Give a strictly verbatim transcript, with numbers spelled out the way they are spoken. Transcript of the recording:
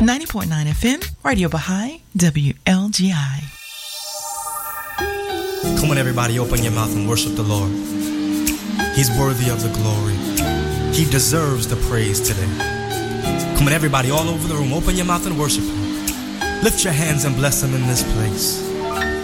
ninety point nine F M, Radio Baha'i, W L G I. Come on, everybody, open your mouth and worship the Lord. He's worthy of the glory. He deserves the praise today. Come on, everybody, all over the room, open your mouth and worship Him. Lift your hands and bless Him in this place.